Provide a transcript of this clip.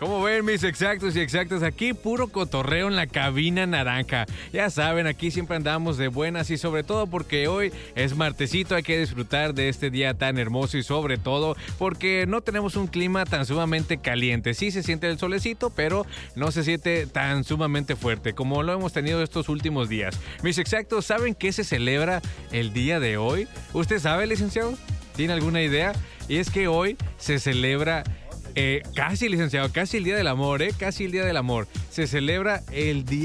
¿Cómo ven mis exactos y exactas? Aquí puro cotorreo en la cabina naranja. Ya saben, aquí siempre andamos de buenas y sobre todo porque hoy es martesito, hay que disfrutar de este día tan hermoso y sobre todo porque no tenemos un clima tan sumamente caliente. Sí se siente el solecito, pero no se siente tan sumamente fuerte como lo hemos tenido estos últimos días. Mis exactos, ¿saben qué se celebra el día de hoy? ¿Usted sabe, licenciado? ¿Tiene alguna idea? Y es que hoy se celebra... casi, licenciado, casi el Día del Amor, casi el Día del Amor. Se celebra el Día